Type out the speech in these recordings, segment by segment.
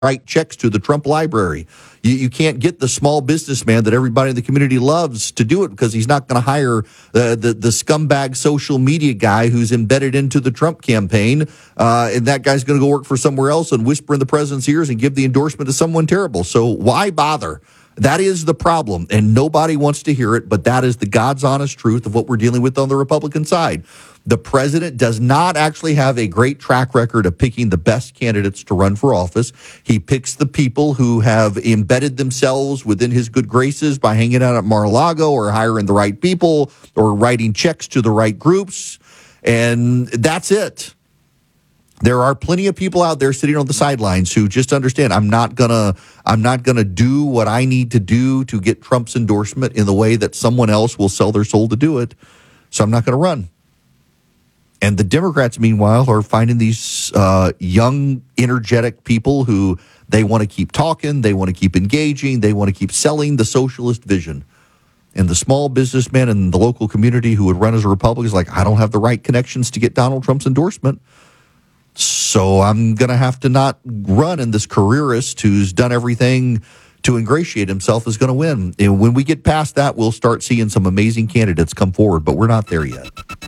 write checks to the Trump library. You can't get the small businessman that everybody in the community loves to do it because he's not going to hire the scumbag social media guy who's embedded into the Trump campaign. And that guy's going to go work for somewhere else and whisper in the president's ears and give the endorsement to someone terrible. So why bother? That is the problem, and nobody wants to hear it, but that is the God's honest truth of what we're dealing with on the Republican side. The president does not actually have a great track record of picking the best candidates to run for office. He picks the people who have embedded themselves within his good graces by hanging out at Mar-a-Lago or hiring the right people or writing checks to the right groups, and that's it. There are plenty of people out there sitting on the sidelines who just understand I'm not gonna do what I need to do to get Trump's endorsement in the way that someone else will sell their soul to do it. So I'm not going to run. And the Democrats, meanwhile, are finding these young, energetic people who they want to keep talking, they want to keep engaging, they want to keep selling the socialist vision. And the small businessman in the local community who would run as a Republican is like, I don't have the right connections to get Donald Trump's endorsement. So I'm going to have to not run, and this careerist who's done everything to ingratiate himself is going to win. And when we get past that, we'll start seeing some amazing candidates come forward, but we're not there yet.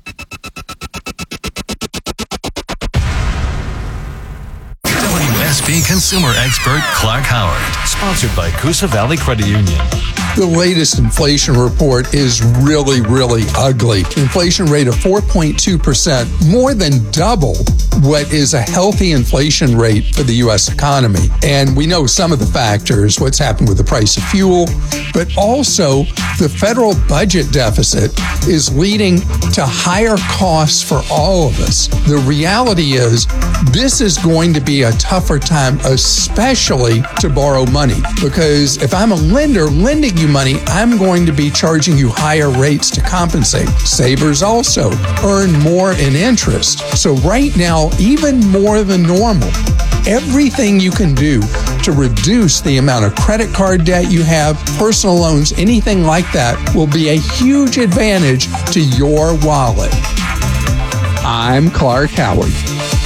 WSB consumer expert Clark Howard, sponsored by Coosa Valley Credit Union. The latest inflation report is really, really ugly. Inflation rate of 4.2%, more than double what is a healthy inflation rate for the U.S. economy. And we know some of the factors, what's happened with the price of fuel, but also the federal budget deficit is leading to higher costs for all of us. The reality is this is going to be a tougher time, especially to borrow money, because if I'm a lender lending you money, I'm going to be charging you higher rates to compensate. Savers also earn more in interest. So right now, even more than normal, everything you can do to reduce the amount of credit card debt you have, personal loans, anything like that will be a huge advantage to your wallet. I'm Clark Howard.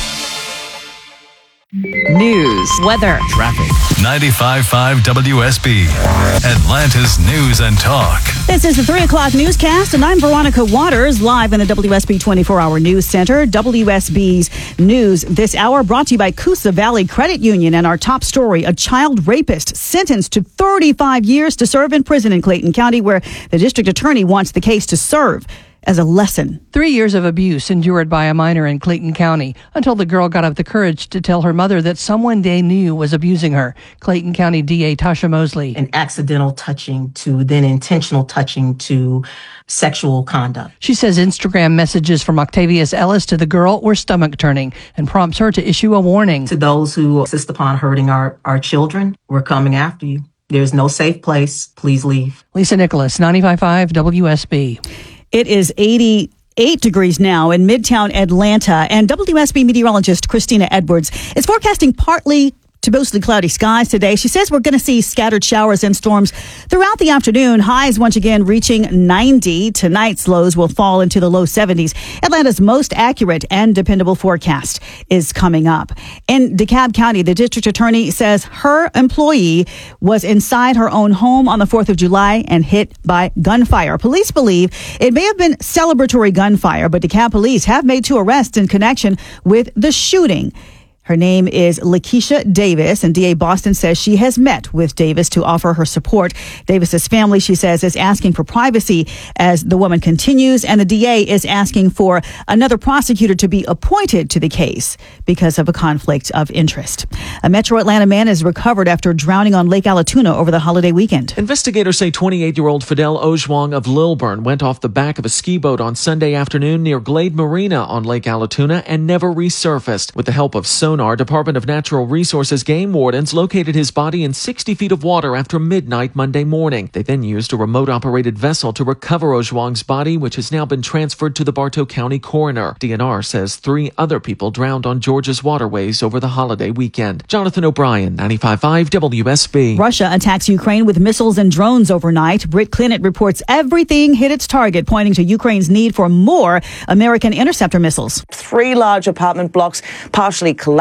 News, weather, traffic. 95.5 WSB, Atlanta's News and Talk. This is the 3 o'clock newscast, and I'm Veronica Waters, live in the WSB 24-hour news center. WSB's news this hour brought to you by Coosa Valley Credit Union, and our top story, a child rapist sentenced to 35 years to serve in prison in Clayton County, where the district attorney wants the case to serve as a lesson. 3 years of abuse endured by a minor in Clayton County until the girl got up the courage to tell her mother that someone they knew was abusing her. Clayton County DA Tasha Mosley. An accidental touching to then intentional touching to sexual conduct. She says Instagram messages from Octavius Ellis to the girl were stomach-turning and prompts her to issue a warning. To those who insist upon hurting our children, we're coming after you. There's no safe place. Please leave. Lisa Nicholas, 95.5 WSB. It is 88 degrees now in Midtown Atlanta, and WSB meteorologist Christina Edwards is forecasting partly to mostly cloudy skies today. She says we're going to see scattered showers and storms throughout the afternoon. Highs once again reaching 90. Tonight's lows will fall into the low 70s. Atlanta's most accurate and dependable forecast is coming up. In DeKalb County, the district attorney says her employee was inside her own home on the 4th of July and hit by gunfire. Police believe it may have been celebratory gunfire, but DeKalb police have made 2 arrests in connection with the shooting. Her name is Lakeisha Davis, and DA Boston says she has met with Davis to offer her support. Davis's family, she says, is asking for privacy as the woman continues, and the DA is asking for another prosecutor to be appointed to the case because of a conflict of interest. A Metro Atlanta man is recovered after drowning on Lake Allatoona over the holiday weekend. Investigators say 28-year-old Fidel Ojwang of Lilburn went off the back of a ski boat on Sunday afternoon near Glade Marina on Lake Allatoona and never resurfaced. With the help of sonar, Department of Natural Resources game wardens located his body in 60 feet of water after midnight Monday morning. They then used a remote-operated vessel to recover Ojwang's body, which has now been transferred to the Bartow County coroner. DNR says 3 other people drowned on Georgia's waterways over the holiday weekend. Jonathan O'Brien, 95.5 WSB. Russia attacks Ukraine with missiles and drones overnight. Britt Clinton reports everything hit its target, pointing to Ukraine's need for more American interceptor missiles. 3 large apartment blocks partially collapsed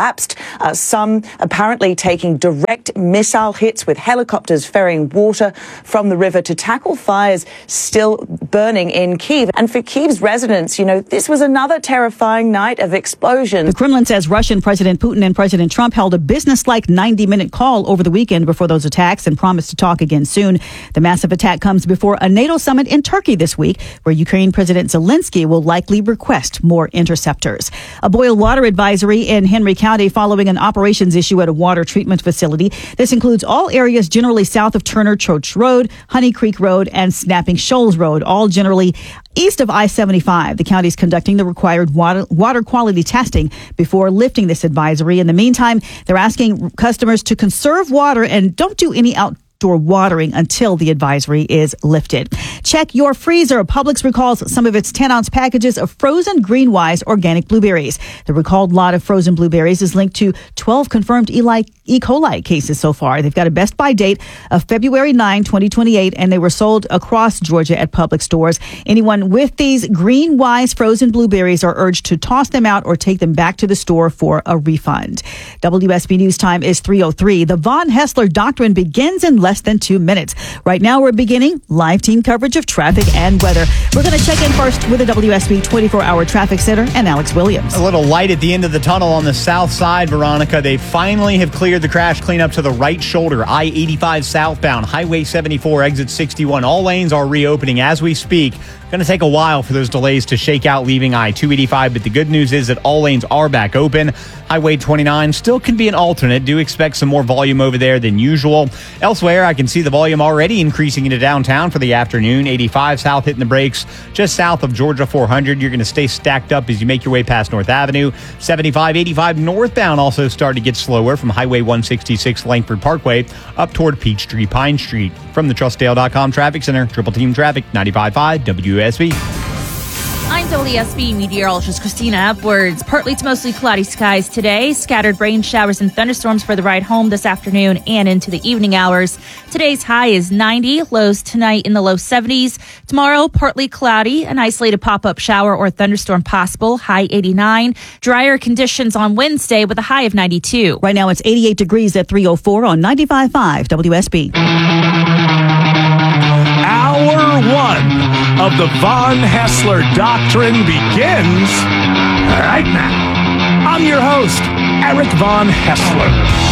collapsed. Some apparently taking direct missile hits with helicopters ferrying water from the river to tackle fires still burning in Kyiv. And for Kyiv's residents, this was another terrifying night of explosions. The Kremlin says Russian President Putin and President Trump held a business-like 90-minute call over the weekend before those attacks and promised to talk again soon. The massive attack comes before a NATO summit in Turkey this week, where Ukraine President Zelensky will likely request more interceptors. A boil water advisory in Henry County following an operations issue at a water treatment facility. This includes all areas generally south of Turner Church Road, Honey Creek Road, and Snapping Shoals Road, all generally east of I-75. The county is conducting the required water quality testing before lifting this advisory. In the meantime, they're asking customers to conserve water and don't do any outdoor watering until the advisory is lifted. Check your freezer. Publix recalls some of its 10-ounce packages of frozen Greenwise organic blueberries. The recalled lot of frozen blueberries is linked to 12 confirmed E. coli cases so far. They've got a best by date of February 9, 2028, and they were sold across Georgia at Publix stores. Anyone with these Greenwise frozen blueberries are urged to toss them out or take them back to the store for a refund. WSB News Time is 3:03. The Von Haessler Doctrine begins in less than 2 minutes. Right now, we're beginning live team coverage of traffic and weather. We're going to check in first with the WSB 24-hour traffic center and Alex Williams. A little light at the end of the tunnel on the south side, Veronica. They finally have cleared the crash cleanup to the right shoulder, I-85 southbound, Highway 74, exit 61. All lanes are reopening as we speak. Going to take a while for those delays to shake out leaving I-285, but the good news is that all lanes are back open. Highway 29 still can be an alternate. Do expect some more volume over there than usual. Elsewhere, I can see the volume already increasing into downtown for the afternoon. 85 south hitting the brakes just south of Georgia 400. You're going to stay stacked up as you make your way past North Avenue. 75, 85 northbound also start to get slower from Highway 166 Langford Parkway up toward Peachtree Pine Street. From the TrustDale.com Traffic Center, Triple Team Traffic, 95.5 WSB. I'm WSB meteorologist Christina Edwards. Partly to mostly cloudy skies today. Scattered rain showers and thunderstorms for the ride home this afternoon and into the evening hours. Today's high is 90. Lows tonight in the low 70s. Tomorrow, partly cloudy. An isolated pop-up shower or thunderstorm possible. High 89. Drier conditions on Wednesday with a high of 92. Right now, it's 88 degrees at 3:04 on 95.5 WSB. Hour one of the Von Haessler Doctrine begins right now. I'm your host, Eric Von Haessler.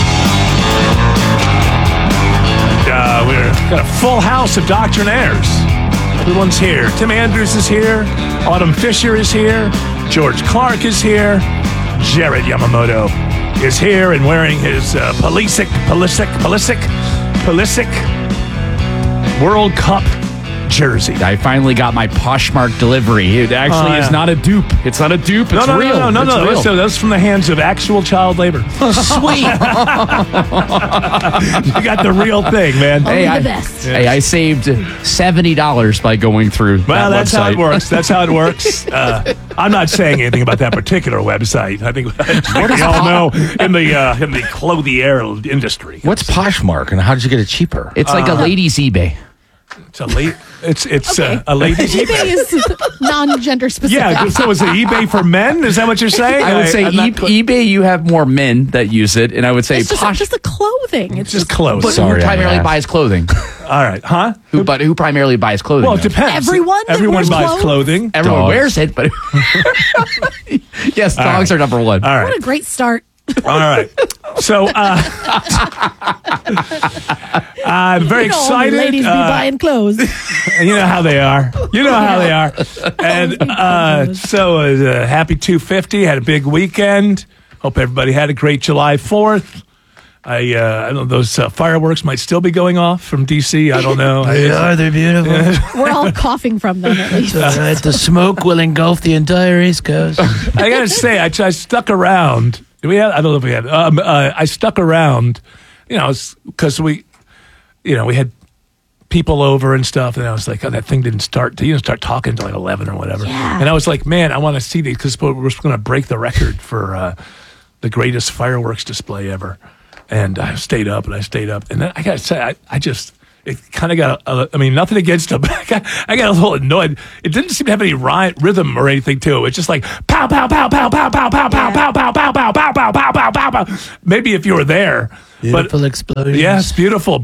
We've got a full house of doctrinaires. Everyone's here. Tim Andrews is here. Autumn Fisher is here. George Clark is here. Jared Yamamoto is here and wearing his Pulisic World Cup jersey. I finally got my Poshmark delivery. It actually is not a dupe. It's not a dupe. It's real. No. So that's from the hands of actual child labor. Sweet. You got the real thing, man. Hey, I saved $70 by going through that's website. how it works. That's how it works. I'm not saying anything about that particular website. I think we all know in the clothier industry. What's Poshmark and how did you get it cheaper? It's like a ladies' eBay. It's a ladies' eBay is non-gender specific. Yeah, so is it eBay for men? Is that what you're saying? I would say eBay, you have more men that use it, and I would say it's just the clothing. It's just clothes. But who primarily buys clothing? All right, huh? Who primarily buys clothing? Well, it depends. Everyone buys clothing. Everyone wears it, but yes, dogs are number one. All right. What a great start. All right. So, I'm very excited. Ladies be buying clothes. You know how they are. And so, happy 250. Had a big weekend. Hope everybody had a great July 4th. I don't know, those fireworks might still be going off from D.C. I don't know. They're beautiful. We're all coughing from them, at least. The smoke will engulf the entire East Coast. I got to say, I stuck around. I don't know if we had. I stuck around, because we had people over and stuff, and I was like, oh, that thing didn't start. You didn't start talking until like 11 or whatever. Yeah. And I was like, man, I want to see these because we're going to break the record for the greatest fireworks display ever. And I stayed up, and then I got to say, I just it kind of got, I mean, nothing against him. I got a little annoyed. It didn't seem to have any rhythm or anything to it. It's just like pow, pow, pow, pow, pow, pow, pow, pow, pow, pow, pow, pow, pow, pow, pow, pow, pow, pow. Maybe if you were there. Beautiful explosions. Yes, beautiful.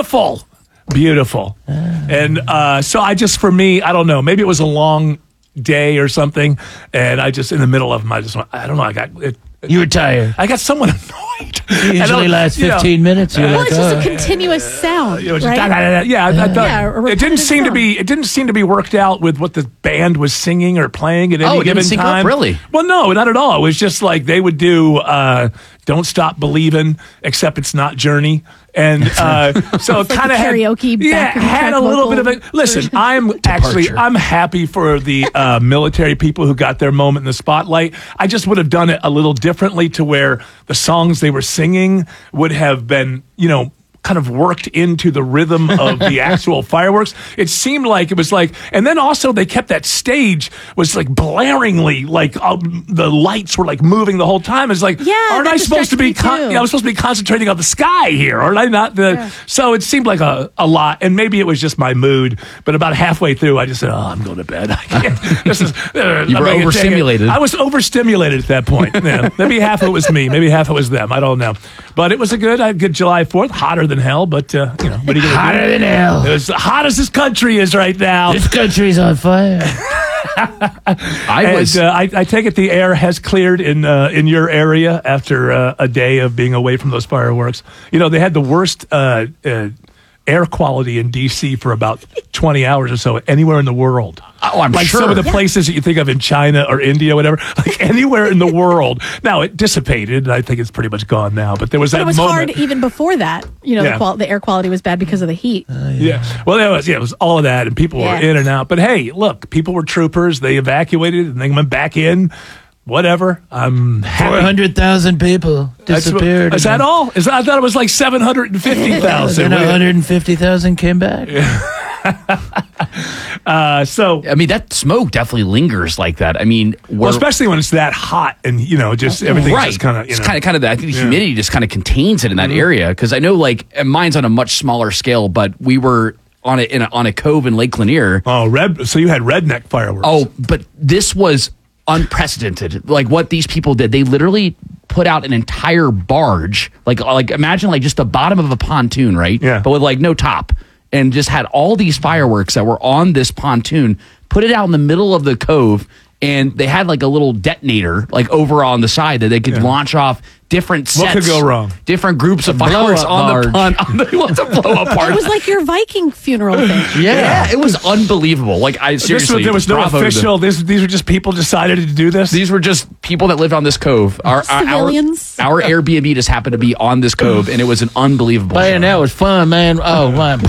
And so for me, I don't know. Maybe it was a long day or something. And I just, in the middle of them, I don't know. You were tired. I got somewhat annoyed. It usually lasts 15 minutes. Well, it's just a continuous sound, right? I thought it didn't seem to be. It didn't seem to be worked out with what the band was singing or playing at any given time. Really? Well, no, not at all. It was just like they would do "Don't Stop Believin'," except it's not Journey. And so it kind of had karaoke. Had a little bit of it. Listen, I'm happy for the military people who got their moment in the spotlight. I just would have done it a little differently to where the songs they were singing would have been, kind of worked into the rhythm of the actual fireworks. It seemed like it was like, and then also they kept that stage was like blaringly, like the lights were like moving the whole time. It's like, aren't I supposed to be? I was supposed to be concentrating on the sky here, aren't I? Not the. So it seemed like a lot, and maybe it was just my mood. But about halfway through, I just said, I'm going to bed. I can't. This is. You were overstimulated. I was overstimulated at that point. Yeah. Maybe half it was me. Maybe half it was them. I don't know. But it was a good July 4th. Hotter than hell, but what are you going to do? Hotter than hell. It was hot as this country is right now. This country's on fire. I take it the air has cleared in your area after a day of being away from those fireworks. They had the worst air quality in D.C. for about 20 hours or so anywhere in the world. Oh, I'm like sure. Some of the places that you think of in China or India, whatever, like anywhere in the world. Now, it dissipated, and I think it's pretty much gone now. But there was that it was moment. hard even before that. The air quality was bad because of the heat. Yeah. Well, it was all of that, and people were in and out. But hey, look, people were troopers. They evacuated, and they went back in. Whatever. I'm happy. 400,000 people disappeared. Is that all? I thought it was like 750,000. And 150,000 came back. So I mean, that smoke definitely lingers like that. I mean, especially when it's that hot and just everything's just kind of it's kind of that. I think the humidity just kind of contains it in that area, because I know mine's on a much smaller scale, but we were on a cove in Lake Lanier. Oh, so you had redneck fireworks. Oh, but this was unprecedented. Like what these people did, they literally put out an entire barge, like imagine like just the bottom of a pontoon, right? Yeah. But with like no top, and just had all these fireworks that were on this pontoon, put it out in the middle of the cove, and they had like a little detonator like over on the side that they could launch off different sets. What could go wrong? Different groups of fireworks on the pond. What's a blow up part? It was like your Viking funeral thing. Yeah, it was unbelievable. Like I seriously, there was no official. These were just people decided to do this. These were just people that lived on this cove. Our Airbnb just happened to be on this cove, and it was an unbelievable. Man, that was fun, man. Oh man.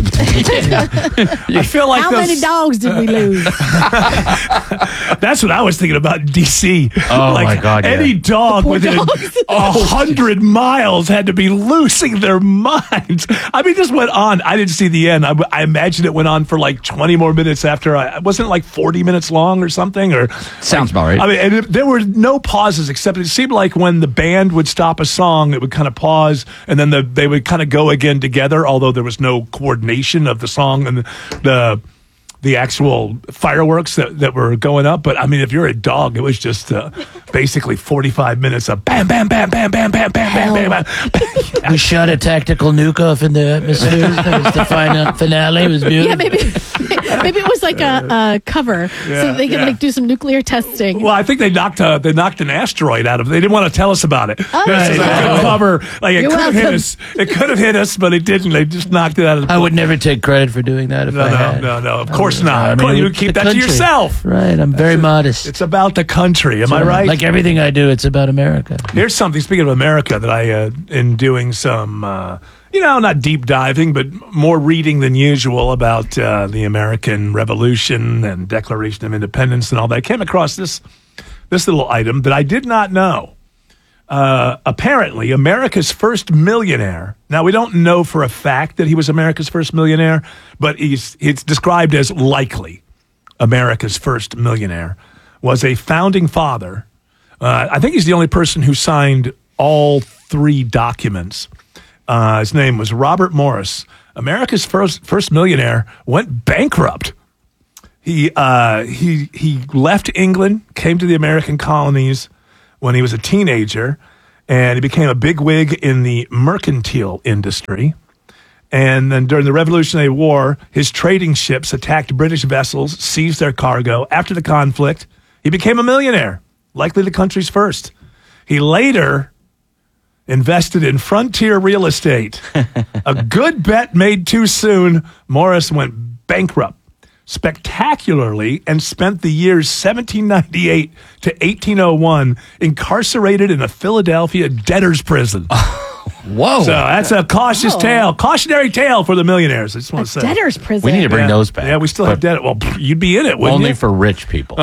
I feel like how many dogs did we lose? That's what I was thinking about in DC. Oh my God! Any dog within 100 miles had to be losing their minds. I mean, this went on. I didn't see the end. I imagine it went on for like 20 more minutes after. Wasn't it like 40 minutes long or something? Or sounds about right. I mean, and there were no pauses, except it seemed like when the band would stop a song, it would kind of pause, and then they would kind of go again together. Although there was no coordination of the song and the actual fireworks that were going up. But I mean, if you're a dog, it was just basically 45 minutes of bam, bam, bam, bam, bam, bam, bam, bam, bam, bam. We shot a tactical nuke off in the atmosphere. That was the finale. It was beautiful. Yeah, maybe it was like a cover, so they could like do some nuclear testing. Well, I think they knocked an asteroid out of it. They didn't want to tell us about it. Oh, this is a good cover. Like it You're could have hit welcome. us. It could have hit us, but it didn't. They just knocked it out of the I would never take credit for doing that if I had. No. Of course not. I mean, you would keep the that to country. yourself. Right. I'm very modest. It's about the country. Am I right? Like everything I do, it's about America. Here's something, speaking of America, that I, in doing some, not deep diving, but more reading than usual about the American Revolution and Declaration of Independence and all that, I came across this little item that I did not know. Apparently, America's first millionaire. Now, we don't know for a fact that he was America's first millionaire, but it's described as likely America's first millionaire, was a founding father. I think he's the only person who signed all three documents His name was Robert Morris. America's first millionaire went bankrupt. He left England, came to the American colonies when he was a teenager, and he became a bigwig in the mercantile industry. And then during the Revolutionary War, his trading ships attacked British vessels, seized their cargo. After the conflict, he became a millionaire, likely the country's first. He later invested in frontier real estate. A good bet made too soon. Morris went bankrupt spectacularly and spent the years 1798 to 1801 incarcerated in a Philadelphia debtor's prison. Whoa. So that's a cautionary tale for the millionaires. I just want to say. Debtor's prison. We need to bring those back. Yeah, we still have debt. Well, you'd be in it, wouldn't Only you? for rich people.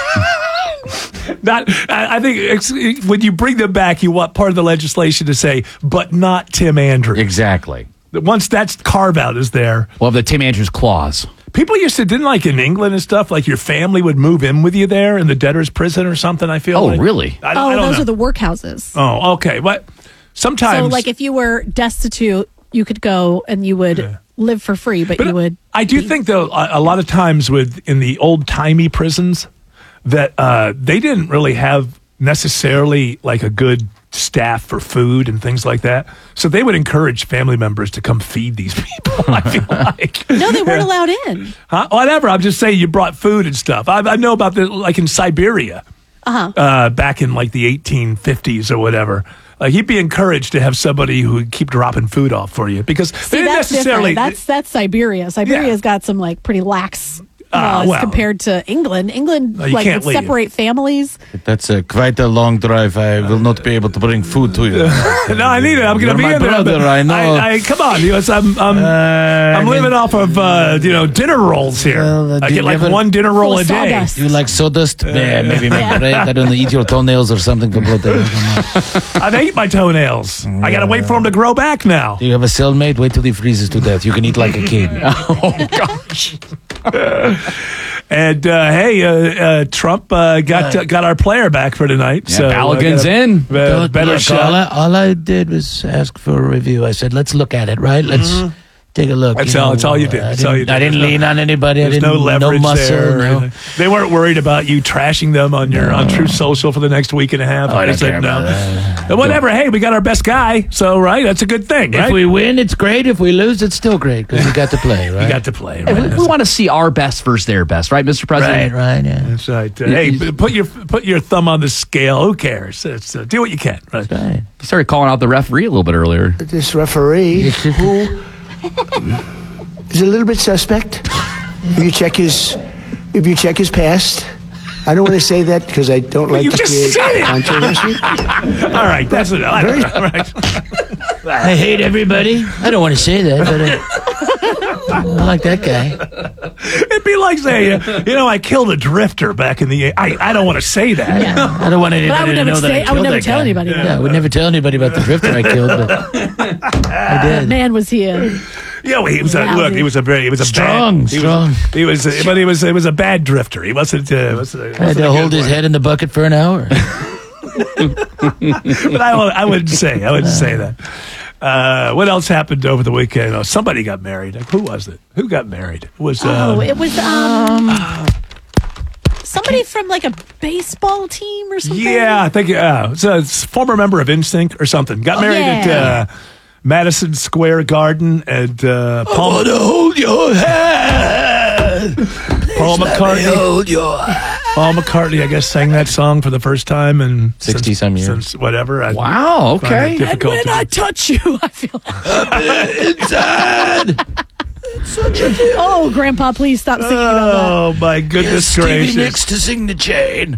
I think when you bring them back, you want part of the legislation to say, but not Tim Andrews. Exactly. Once that carve out is there. Well, the Tim Andrews clause. People used to, didn't like in England and stuff, like your family would move in with you there in the debtor's prison or something, I feel like. Oh, really? I don't those know. are the workhouses. Oh, okay. But sometimes. So, like, if you were destitute, you could go and you would live for free, but you would. I do think, though, a lot of times in the old-timey prisons, that they didn't really have necessarily like a good staff for food and things like that. So they would encourage family members to come feed these people, I feel like. No, they weren't allowed in. Huh? Whatever. I'm just saying you brought food and stuff. I know about this, like in Siberia, back in like the 1850s or whatever. Like you'd be encouraged to have somebody who would keep dropping food off for you because they didn't that's necessarily. Different. That's Siberia. Siberia's got some like pretty lax laws compared to England. England like would separate families. That's quite a long drive. I will not be able to bring food to you. No, I need it. I'm going to be my in there. brother, I know. Come on, I'm living off of dinner rolls here. Well, I get like one dinner roll a day. Sawdust. You like sawdust? Yeah, maybe make bread. I don't know. Eat your toenails or something. I've ate my toenails. I got to wait for them to grow back now. Do you have a cellmate? Wait till he freezes to death. You can eat like a king. Oh, gosh. And Trump got our player back for tonight. Yeah, so Balogun's in. Better shot. All I did was ask for a review. I said, let's look at it, right? Let's take a look. That's all you did. I didn't lean on anybody. There's no leverage muscle. there. No. They weren't worried about you trashing them on Truth Social for the next week and a half. I don't said care about that. Whatever. Hey, we got our best guy. So, right, that's a good thing, right? If we win, it's great. If we lose, it's still great because we got to play, right? You got to play, Hey, right? we want to see our best versus their best, right, Mr. President? Right, yeah. That's right. Hey, put your thumb on the scale. Who cares? Do what you can. Right? Right. He started calling out the referee a little bit earlier. This referee who is a little bit suspect. If you check his past. I don't want to say that because I don't like to create controversy. All right, that's enough. All right. I hate everybody. I don't want to say that, but I like that guy. It'd be like saying, I killed a drifter back in the. I don't want to say that. Yeah. I don't want anybody to know that I killed I would never that tell guy. anybody. Yeah, I would never tell anybody about the drifter I killed, but I did. Man, was he a... Yeah, he was strong. He was a bad drifter. He wasn't. I had to hold his head in the bucket for an hour. But I wouldn't say that. What else happened over the weekend? Oh, somebody got married. Who was it? Who got married? It was somebody from like a baseball team or something. Yeah, I think it's a former member of NSYNC or something. Got married at Madison Square Garden and Paul. I want to hold your hand. Paul McCartney. Hold your hand. Paul McCartney, I guess, sang that song for the first time in 60-some years. Since whatever. Wow, okay. And when I touch you, I feel inside. Oh, Grandpa, please stop singing about that. Oh my goodness gracious! Stevie Nicks to sing the chain.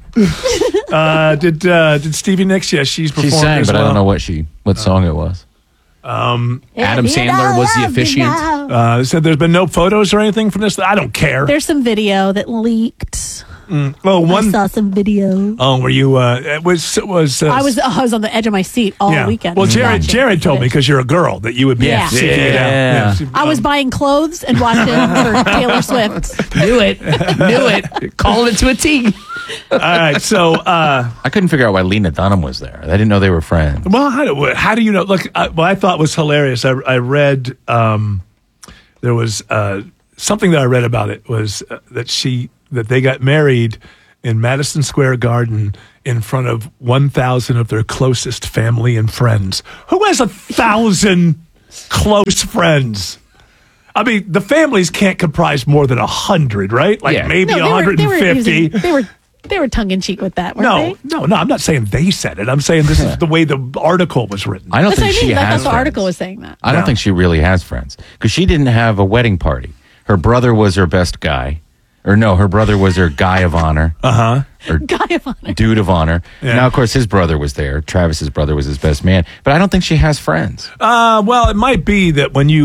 Did Stevie Nicks? Yes, she's performed. She sang, as but well. I don't know what song it was. Adam Sandler was the officiant. Said there's been no photos or anything from this. I don't care. There's some video that leaked. I saw some video. Oh, were you? I was on the edge of my seat all weekend. Well, Jared told me because you're a girl that you would be seeking it out. I was buying clothes and watching for Taylor Swift. Knew it. Called it to a T. All right, so I couldn't figure out why Lena Dunham was there. I didn't know they were friends. Well, how do you know? Look, what I thought was hilarious. I read there was something that I read about it was that they got married in Madison Square Garden in front of 1,000 of their closest family and friends. Who has 1,000 close friends? I mean, the families can't comprise more than 100, right? Maybe 150. They were tongue in cheek with that, weren't they? No. I'm not saying they said it. I'm saying this is the way the article was written. I don't think she has friends. The article was saying that. I don't think she really has friends because she didn't have a wedding party. Her brother was her best guy. Or no, her brother was her guy of honor. Or guy of honor. Dude of honor. Yeah. Now, of course, his brother was there. Travis's brother was his best man. But I don't think she has friends. Well, it might be that when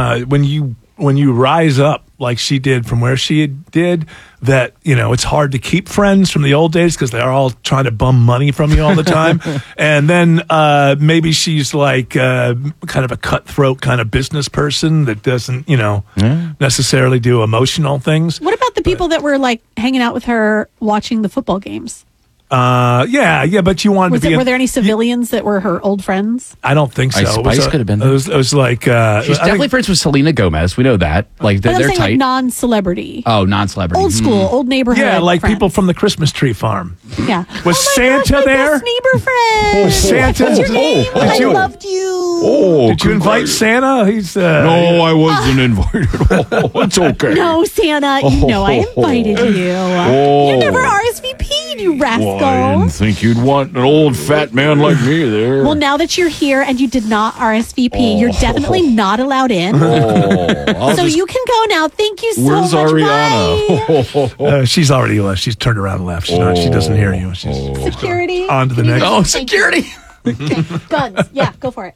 you rise up like she did from where she did, that, it's hard to keep friends from the old days because they're all trying to bum money from you all the time. And then maybe she's like kind of a cutthroat kind of business person that doesn't, necessarily do emotional things. What about the people that were like hanging out with her watching the football games? Yeah, but you wanted to be... Were there any civilians that were her old friends? I don't think so. Spice could have been there. It was like... She's definitely friends with Selena Gomez. We know that. Like, they're saying tight. Like non-celebrity. Oh, non-celebrity. Old school, old neighborhood Yeah, like friends. people from the Christmas tree farm. Yeah. Was Santa there? Best neighbor friend. Was Santa? What's your name? I loved you. Did you invite Santa? He's... No, I wasn't invited. It's okay. No, Santa. I invited you. You never RSVP'd, you rascal. Well, I didn't think you'd want an old fat man like me there. Well, now that you're here and you did not RSVP, you're definitely not allowed in. So you can go now. Thank you so Where's much. Ariana? She's already left. She's turned around and left. She doesn't hear you. She's Security. on to the next. Oh, security. Okay. Guns. Yeah, go for it.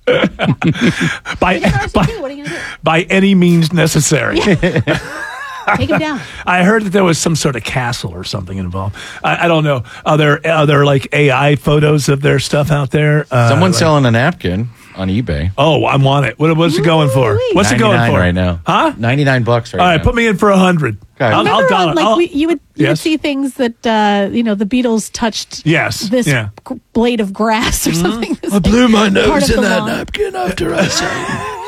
By what are you going to do? By any means necessary. Take him down. I heard that there was some sort of castle or something involved. I don't know. Are there like AI photos of their stuff out there? Someone's selling a napkin on eBay. Oh, I want it. What's it going for? What's it going for right now? Huh? $99 right now. All right, put me in for 100. Okay. You would see things that the Beatles touched. Yes. This blade of grass or something. I blew my nose in that napkin after I sang.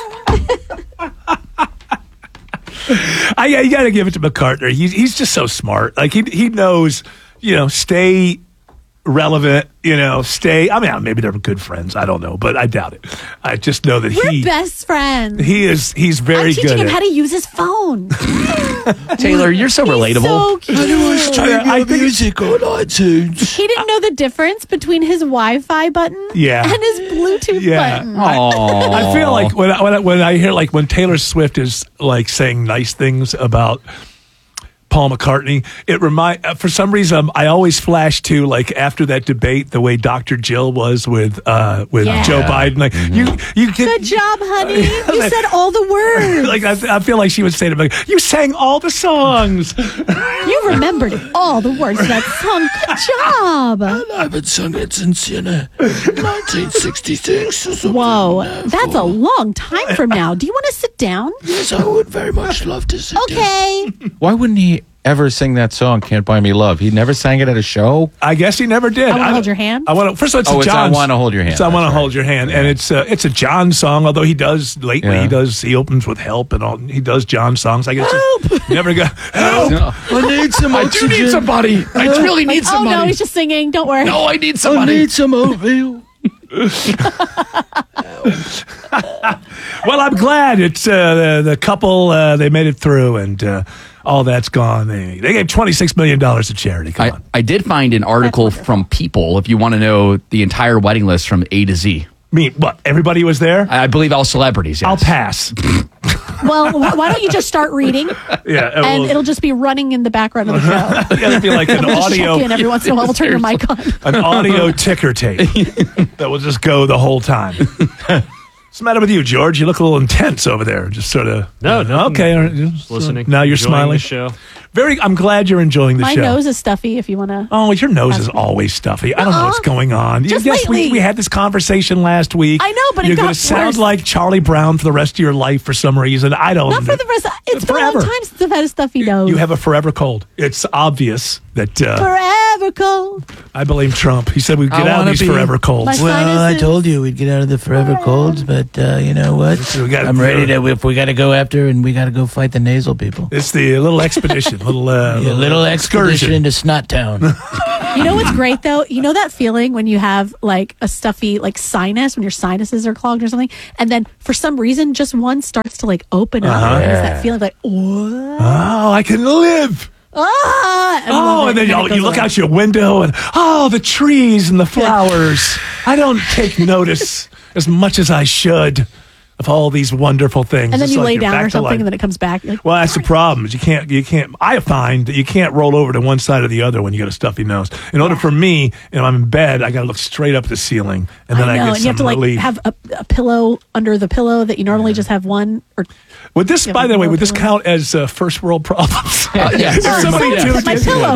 You got to give it to McCartney. He's just so smart. Like he knows, stay relevant. Stay. I mean, maybe they're good friends. I don't know, but I doubt it. I just know that we're best friends. He's very I'm good. teaching him how to use his phone. Taylor, you're so relatable. So cute. How do I stream your music on iTunes? He didn't know the difference between his Wi-Fi button and his Bluetooth button. I feel like when I hear like when Taylor Swift is like saying nice things about Paul McCartney, for some reason I always flash to like after that debate the way Dr. Jill was with Joe Biden. Like you good job, honey. You said all the words. Like I feel like she would say to me, "You sang all the songs. You remembered all the words of that song. Good job." And I haven't sung it since 1966. Whoa, that's a long time from now. Do you want to sit down? Yes, I would very much love to sit down. Okay. Why wouldn't he ever sing that song, Can't Buy Me Love? He never sang it at a show? I guess he never did. I Want to Hold Your Hand? First of all, it's a John. I Want to Hold Your Hand. I Want to Hold Your Hand. And it's a John song, although he does, lately, he opens with Help and all. He does John songs. I guess Help! Never got Help! No. I need some oxygen. I do need somebody. I really need somebody. Oh, no, he's just singing. Don't worry. No, I need somebody. I need some oatmeal. Well, I'm glad it's the couple. They made it through, and all that's gone. They gave $26 million to charity. Come on. I did find an article from People, if you want to know the entire wedding list from A to Z. What? Everybody was there? I believe all celebrities. Yes. I'll pass. Well, why don't you just start reading? And it'll just be running in the background of the show. It'll be like an audio. Check in every once in a while. We'll turn your mic on. An audio ticker tape that will just go the whole time. What's the matter with you, George? You look a little intense over there. Just sort of... No. Okay. Just listening. Now you're enjoying smiling. The show. I'm glad you're enjoying the My show. nose is stuffy. If you want to. Oh, your nose is always stuffy. I don't know what's going on. Just yes, lately. we had this conversation last week. I know, but it you're got going to sound worse. like Charlie Brown for the rest of your life for some reason. I don't. Not for the rest. It's been a long Forever. time since I've had a stuffy nose. You have a forever cold. It's obvious that. Forever cold. I blame Trump. He said we'd get out of these forever colds. Well, I told you we'd get out of the forever colds, but you know what? I'm ready to. If we got to go after, and we got to go fight the nasal people. It's the little expedition, little expedition into Snot Town. You know what's great though? You know that feeling when you have like a stuffy like sinus, when your sinuses are clogged or something, and then for some reason just one starts to like open up. And it's that feeling like, what? Oh, I can live. And then you look out your window and the trees and the flowers. I don't take notice as much as I should of all these wonderful things. And then It's you like lay you're down back or to something, life. and then it comes back. You're like, Well, that's the problem. Is you can't. I find that you can't roll over to one side or the other when you got a stuffy nose. In order for me, I'm in bed, I got to look straight up at the ceiling, and then I know, get and you have to some like relief. have a pillow under the pillow that you normally just have one. Or Would this, by the way, would this count as first world problems? Yes. If somebody tuned my in- pillow.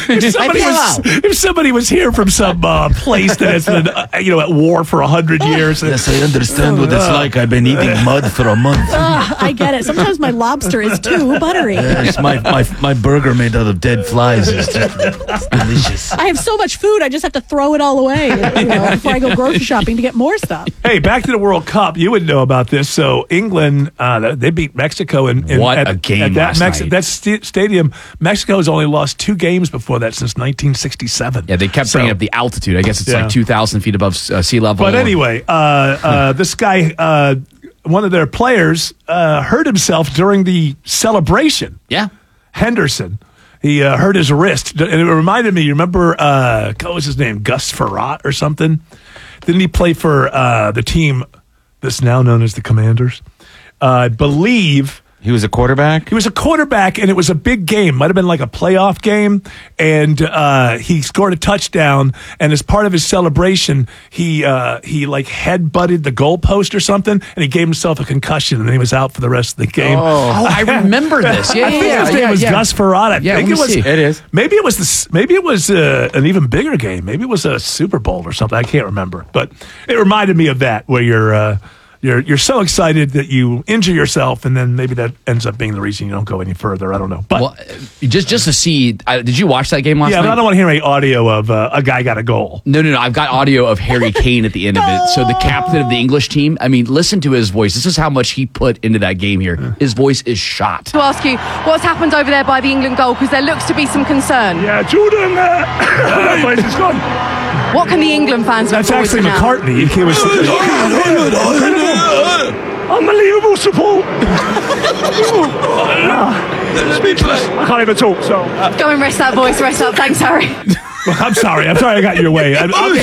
if somebody was here from some place that has been, at war for 100 years. Yes, I understand what it's like. I've been eating mud for a month. I get it. Sometimes my lobster is too buttery. Yes, my burger made out of dead flies is just delicious. I have so much food, I just have to throw it all away before I go grocery shopping to get more stuff. Hey, back to the World Cup. You would know about this. So England, they beat Mexico in What at, a game at that last night. That stadium. Mexico has only lost 2 games before that since 1967. Yeah, they kept bringing up the altitude. I guess it's like 2,000 feet above sea level. But anyway, this guy, one of their players, hurt himself during the celebration. Yeah. Henderson. He hurt his wrist. And it reminded me, you remember, what was his name? Gus Frerotte or something? Didn't he play for the team that's now known as the Commanders? I believe... He was a quarterback? He was a quarterback, and it was a big game. Might have been like a playoff game. And he scored a touchdown, and as part of his celebration, he like head-butted the goalpost or something, and he gave himself a concussion, and then he was out for the rest of the game. Oh, I remember this. Yeah, I think his name was Gus Frerotte. I think it was. It is. Maybe it was an even bigger game. Maybe it was a Super Bowl or something. I can't remember, but it reminded me of that, where you're so excited that you injure yourself, and then maybe that ends up being the reason you don't go any further. I don't know. But just to see, did you watch that game last night? Yeah, but I don't want to hear any audio of a guy got a goal. No. I've got audio of Harry Kane at the end of it. So the captain of the English team, I mean, listen to his voice. This is how much he put into that game here. His voice is shot. To ask you, what's happened over there by the England goal? Because there looks to be some concern. Yeah, Jordan, that place is gone. What can the England fans look That's forward actually to now? McCartney. He was unbelievable support. Speechless. I can't even talk. So Go and rest that voice. Rest up. Thanks, Harry. I'm sorry I got your way.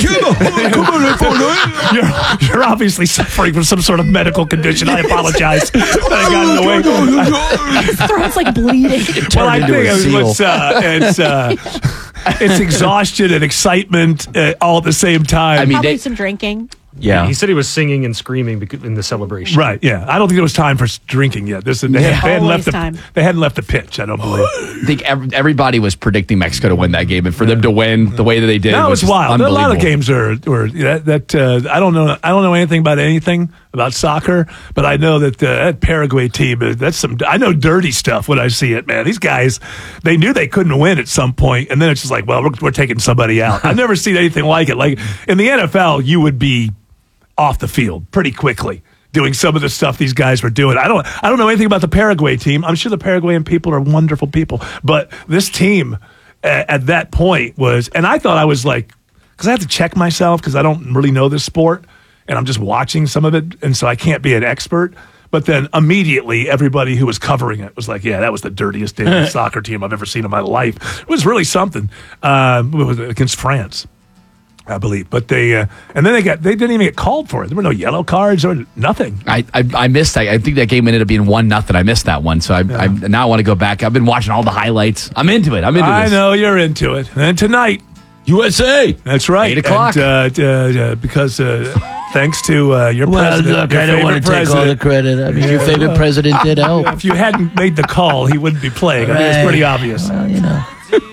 You're obviously suffering from some sort of medical condition. I apologize that I got in the way. His throat's like bleeding. Well, I think it's exhaustion and excitement all at the same time. Probably some drinking. Yeah. He said he was singing and screaming in the celebration. Right, yeah. I don't think it was time for drinking yet. They hadn't left the pitch, I don't believe. I think everybody was predicting Mexico to win that game, and for them to win the way that they did, That was wild. A lot of unbelievable. games I don't know anything about soccer, but I know that that Paraguay team, I know dirty stuff when I see it, man. These guys, they knew they couldn't win at some point, and then it's just like, well, we're taking somebody out. I've never seen anything like it. Like in the NFL, you would be off the field pretty quickly doing some of the stuff these guys were doing. I don't know anything about the Paraguay team. I'm sure the Paraguayan people are wonderful people, but this team at that point was, and I thought I was like, because I have to check myself because I don't really know this sport and I'm just watching some of it, and so I can't be an expert. But then immediately everybody who was covering it was like, yeah, that was the dirtiest damn soccer team I've ever seen in my life. It was really something. It was against France, I believe, but they and then they didn't even get called for it. There were no yellow cards or nothing. I missed that. I think that game ended up being 1-0. I missed that one, so I now want to go back. I've been watching all the highlights. I'm into it. I this. know you're into it. And tonight, USA. That's right. 8:00. And, because Thanks to your Well, president. look, your I don't want to favorite take all the president. credit. I mean, your favorite president did help. If you hadn't made the call, he wouldn't be playing. I think it's pretty obvious. Well, you know.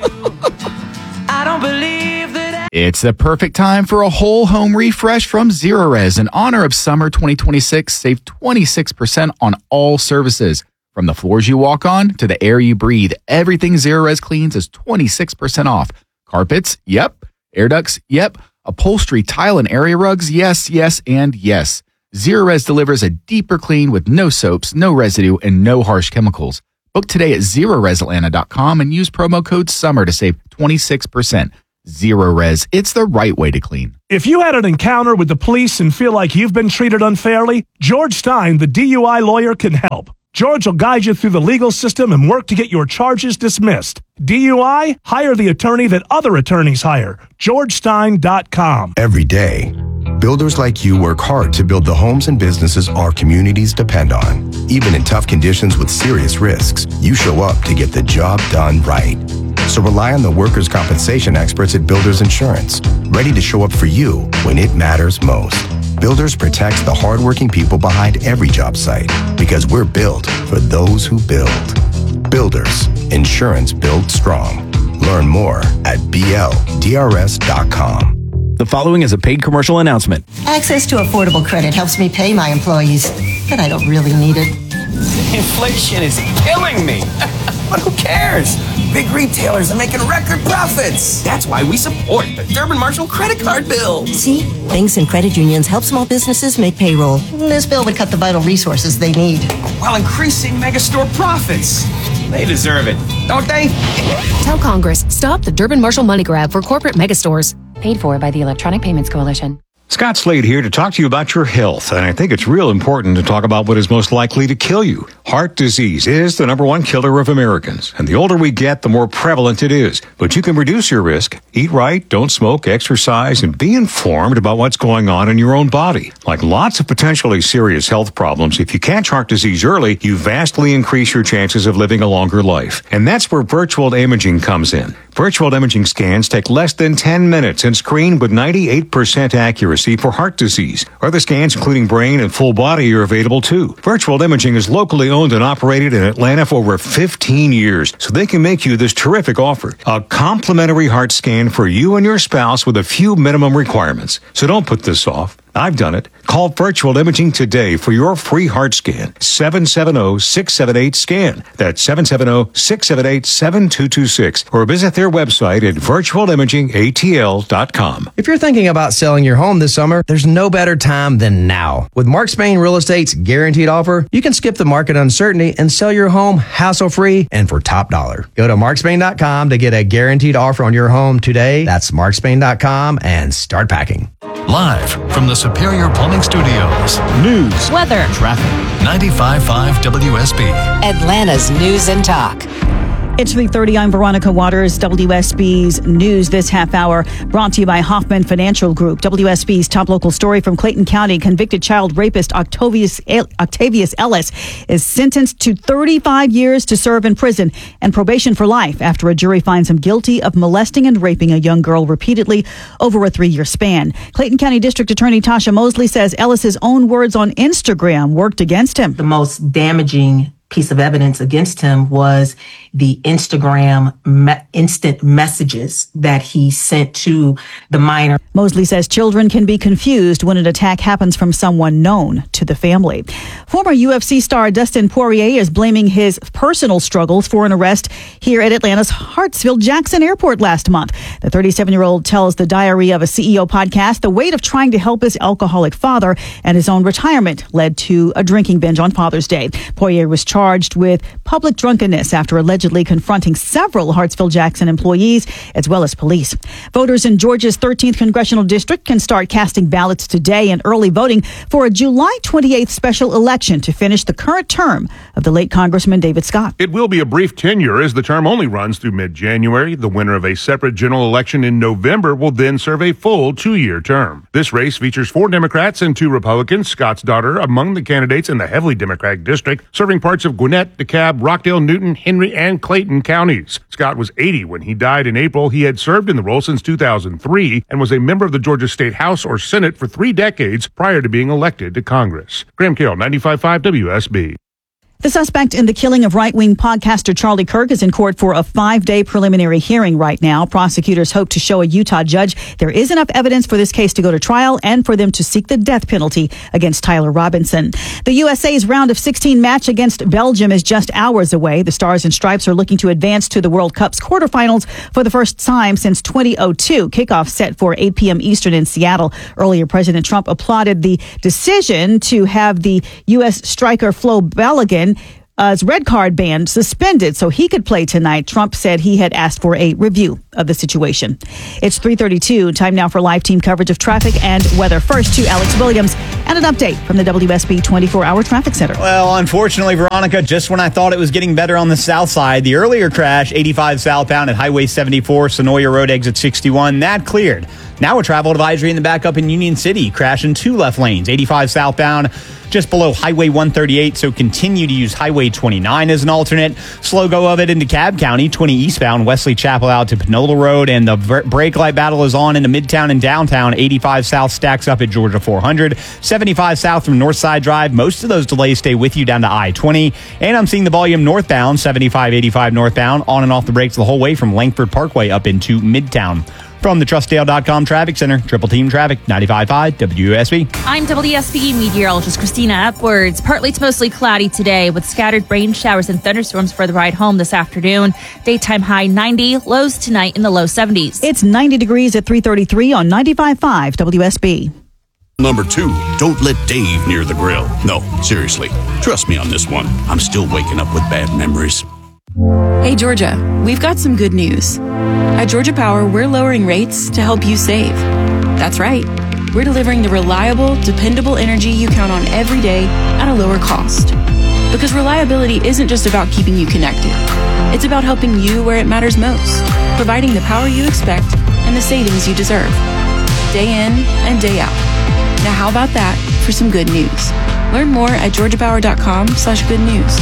I don't believe that. It's the perfect time for a whole home refresh from Zerorez. In honor of summer 2026, save 26% on all services. From the floors you walk on to the air you breathe, everything Zerorez cleans is 26% off. Carpets? Yep. Air ducts? Yep. Upholstery, tile, and area rugs? Yes, yes, and yes. Zerorez delivers a deeper clean with no soaps, no residue, and no harsh chemicals. Book today at ZerorezAtlanta.com and use promo code SUMMER to save 26%. Zerorez, it's the right way to clean. If you had an encounter with the police and feel like you've been treated unfairly, George Stein, the DUI lawyer, can help. George will guide you through the legal system and work to get your charges dismissed. DUI? Hire the attorney that other attorneys hire. GeorgeStein.com. Every day, builders like you work hard to build the homes and businesses our communities depend on. Even in tough conditions with serious risks, you show up to get the job done right. So rely on the workers' compensation experts at Builders Insurance, ready to show up for you when it matters most. Builders protects the hardworking people behind every job site because we're built for those who build. Builders, insurance built strong. Learn more at BLDRS.com. The following is a paid commercial announcement. Access to affordable credit helps me pay my employees, but I don't really need it. Inflation is killing me. But who cares? Big retailers are making record profits. That's why we support the Durbin Marshall credit card bill. See? Banks and credit unions help small businesses make payroll. This bill would cut the vital resources they need. While increasing megastore profits. They deserve it, don't they? Tell Congress, stop the Durbin Marshall money grab for corporate megastores. Paid for by the Electronic Payments Coalition. Scott Slade here to talk to you about your health, and I think it's real important to talk about what is most likely to kill you. Heart disease is the #1 killer of Americans, and the older we get, the more prevalent it is. But you can reduce your risk. Eat right, don't smoke, exercise, and be informed about what's going on in your own body. Like lots of potentially serious health problems, if you catch heart disease early, you vastly increase your chances of living a longer life. And that's where virtual imaging comes in. Virtual imaging scans take less than 10 minutes and screen with 98% accuracy for heart disease. Other scans, including brain and full body, are available too. Virtual imaging is locally owned and operated in Atlanta for over 15 years, so they can make you this terrific offer. A complimentary heart scan for you and your spouse with a few minimum requirements. So don't put this off. I've done it. Call Virtual Imaging today for your free heart scan. 770-678-SCAN. That's 770-678-7226. Or visit their website at virtualimagingatl.com. If you're thinking about selling your home this summer, there's no better time than now. With Mark Spain Real Estate's guaranteed offer, you can skip the market uncertainty and sell your home hassle-free and for top dollar. Go to markspain.com to get a guaranteed offer on your home today. That's markspain.com and start packing. Live from the Superior Plumbing Studios. News, weather, traffic. 95.5 WSB. Atlanta's News and Talk. It's 3:30. I'm Veronica Waters. WSB's News this half hour brought to you by Hoffman Financial Group. WSB's top local story from Clayton County. Convicted child rapist Octavius Ellis is sentenced to 35 years to serve in prison and probation for life after a jury finds him guilty of molesting and raping a young girl repeatedly over a 3-year span. Clayton County District Attorney Tasha Mosley says Ellis's own words on Instagram worked against him. The most damaging piece of evidence against him was the Instagram instant messages that he sent to the minor. Mosley says children can be confused when an attack happens from someone known to the family. Former UFC star Dustin Poirier is blaming his personal struggles for an arrest here at Atlanta's Hartsfield-Jackson Airport last month. The 37-year-old tells the Diary of a CEO podcast the weight of trying to help his alcoholic father and his own retirement led to a drinking binge on Father's Day. Poirier was charged with public drunkenness after allegedly confronting several Hartsfield-Jackson employees as well as police. Voters in Georgia's 13th congressional district can start casting ballots today in early voting for a July 28th special election to finish the current term of the late Congressman David Scott. It will be a brief tenure as the term only runs through mid-January. The winner of a separate general election in November will then serve a full 2-year term. This race features 4 Democrats and 2 Republicans. Scott's daughter among the candidates in the heavily Democratic district, serving parts of of Gwinnett, DeKalb, Rockdale, Newton, Henry, and Clayton counties. Scott was 80 when he died in April. He had served in the role since 2003 and was a member of the Georgia State House or Senate for 3 decades prior to being elected to Congress. Graham Carroll, 95.5 WSB. The suspect in the killing of right-wing podcaster Charlie Kirk is in court for a 5-day preliminary hearing right now. Prosecutors hope to show a Utah judge there is enough evidence for this case to go to trial and for them to seek the death penalty against Tyler Robinson. The USA's round of 16 match against Belgium is just hours away. The Stars and Stripes are looking to advance to the World Cup's quarterfinals for the first time since 2002. Kickoff set for 8 p.m. Eastern in Seattle. Earlier, President Trump applauded the decision to have the U.S. striker Flo Balogun his red card ban suspended so he could play tonight. Trump said he had asked for a review of the situation. It's 3:32. Time now for live team coverage of traffic and weather. First to Alex Williams and an update from the WSB 24-hour traffic center. Well, unfortunately, Veronica, just when I thought it was getting better on the south side, the earlier crash, 85 southbound at Highway 74, Sonoya Road exit 61, that cleared. Now a travel advisory in the backup in Union City. Crash in 2 left lanes, 85 southbound, just below Highway 138, so continue to use Highway 29 as an alternate. Slow go of it into DeKalb County, 20 eastbound, Wesley Chapel out to Panola Road, and the brake light battle is on into Midtown and downtown. 85 south stacks up at Georgia 400, 75 south from Northside Drive. Most of those delays stay with you down to I-20, and I'm seeing the volume northbound, 75, 85 northbound, on and off the brakes the whole way from Langford Parkway up into Midtown. From the TrustDale.com Traffic Center, Triple Team Traffic, 95.5 WSB. I'm WSB meteorologist Christina Edwards. Partly to mostly cloudy today with scattered rain showers and thunderstorms for the ride home this afternoon. Daytime high 90, lows tonight in the low 70s. It's 90 degrees at 3:33 on 95.5 WSB. Number 2, don't let Dave near the grill. No, seriously. Trust me on this one. I'm still waking up with bad memories. Hey, Georgia, we've got some good news. At Georgia Power, we're lowering rates to help you save. That's right. We're delivering the reliable, dependable energy you count on every day at a lower cost. Because reliability isn't just about keeping you connected. It's about helping you where it matters most, providing the power you expect and the savings you deserve. Day in and day out. Now how about that for some good news? Learn more at georgiapower.com/good news.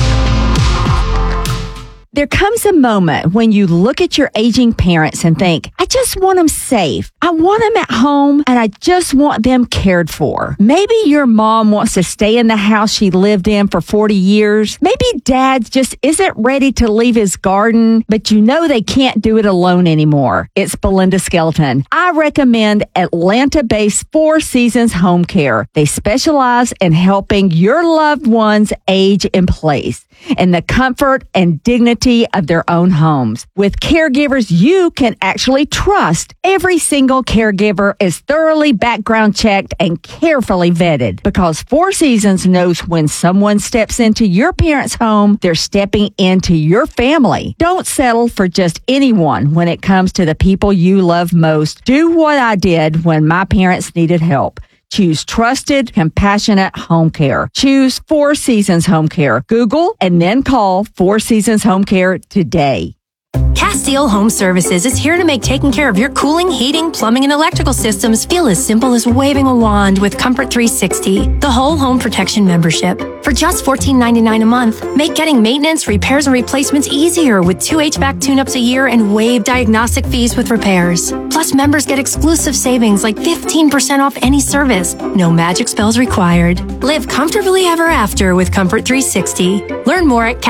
There comes a moment when you look at your aging parents and think, I just want them safe. I want them at home and I just want them cared for. Maybe your mom wants to stay in the house she lived in for 40 years. Maybe dad just isn't ready to leave his garden, but you know they can't do it alone anymore. It's Belinda Skelton. I recommend Atlanta-based Four Seasons Home Care. They specialize in helping your loved ones age in place in the comfort and dignity of their own homes. With caregivers you can actually trust, every single caregiver is thoroughly background checked and carefully vetted because Four Seasons knows when someone steps into your parents' home, they're stepping into your family. Don't settle for just anyone when it comes to the people you love most. Do what I did when my parents needed help. Choose trusted, compassionate home care. Choose Four Seasons Home Care. Google and then call Four Seasons Home Care today. Castile Home Services is here to make taking care of your cooling, heating, plumbing, and electrical systems feel as simple as waving a wand with Comfort 360, the whole home protection membership. For just $14.99 a month, make getting maintenance, repairs, and replacements easier with 2 HVAC tune-ups a year and waive diagnostic fees with repairs. Plus, members get exclusive savings like 15% off any service. No magic spells required. Live comfortably ever after with Comfort 360. Learn more at